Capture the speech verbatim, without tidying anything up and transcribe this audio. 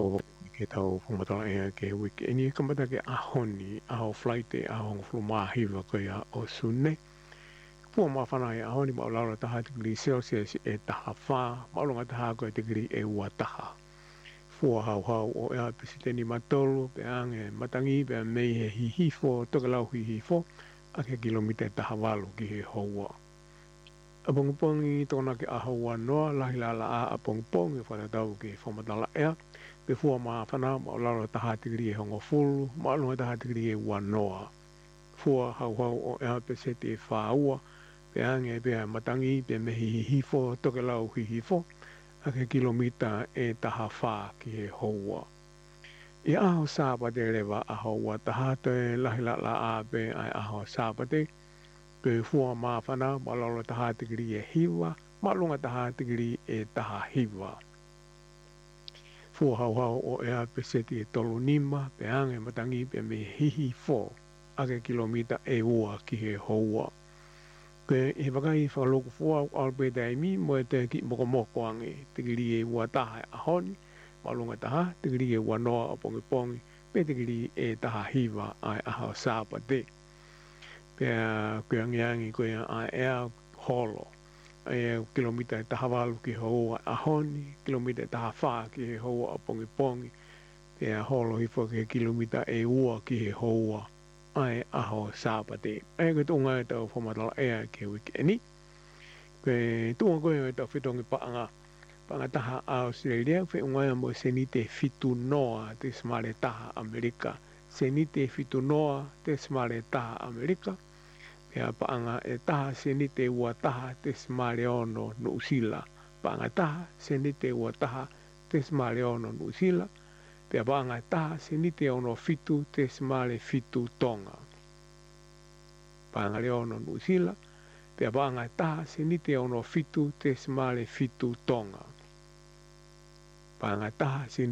o ke tau whamata e ke wiki. E ni kamata ke ahoni, aho flight e aho ngofluma hiva ko ia o sune. Pua ma whana e ahoni ma o laura taha tigri Celsius e taha wha, ma o longa taha ko e tigri e ua taha. Fua hau hau o ea pesiteni matolu, pe ange matangi, pe mei he hihifo, toka lau hihifo, a ke kilomita taha walu ki he houa. A pongi tona ke ahaua noa, lahi la la a a pongi whana tau ke whamatala ea, pe fua ma whana ma o laura taha tigri e hongo fulu, ma o longa taha tigri e ua noa. Fua hau hau o ea pesete e whaua, pe ange pe matangi, pe me hihifo, toka lau hihifo, a ke kilomita e taha wha ki he houa. I aho sāpate rewa ahaua taha te lahi la la a pe ai aho sāpate, pe fua ma whana ma laura taha tigri e hiwa, ma lunga taha tigri e taha hiwa. Fua hau hau o ea pe seti e tolu nima, pe ange matangi pe me hihi fo, a ke kilomita e ua ki he houa. Ke he wakai whakaloku fua au pe te mi mo e te ki moko moko ange, tigri e ua taha e ahoni, ma lunga taha, tigri e ua noa o pongi pongi, pe tigri e taha hiwa ai aho sāpate. Pea koe angiangi koe a ea holo. E kilomita e taha walu ki hoa ahoni, kilomita e taha wha ki he hoa a pongi pongi. Pea holo hifo ki kilomita e ua ki he hoa ai aho sāpate. E koe tunga e tau whamatala ea ke wiki eni. Koe tunga koe e tau whitongi paanga. Paanga taha a Australia, whi unga mo senite fitu noa te smale taha Amerika. Senite fitu noa te smale taha Amerika. Pea paanga e taha senite ua taha te smale ono Nuusila. Paanga taha senite ua taha te smale ono Nuusila. Pea paanga e taha senite ono fitu te smale fitu Tonga. Paanga le ono Nuusila. Pea paanga e taha senite ono fitu te smale fitu Tonga. Paanga taha senite